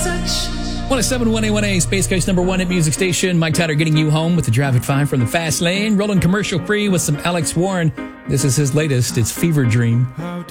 107.1A1A, Space Coast number one hit music station. Mike Tyler getting you home with the Traffic 5 from the Fast Lane. Rolling commercial free with some Alex Warren. This is his latest. It's Fever Dream.